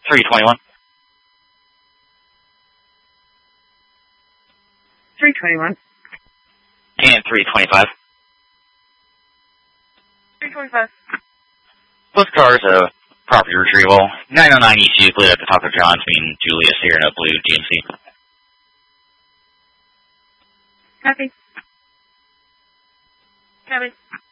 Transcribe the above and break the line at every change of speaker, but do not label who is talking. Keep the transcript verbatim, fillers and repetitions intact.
three twenty-one.
three twenty-one.
And three twenty-five.
three twenty-five.
Both cars, uh, property retrieval. nine oh nine East Euclid at the top of Johns, meaning Julius here in a blue G M C.
Copy. Copy.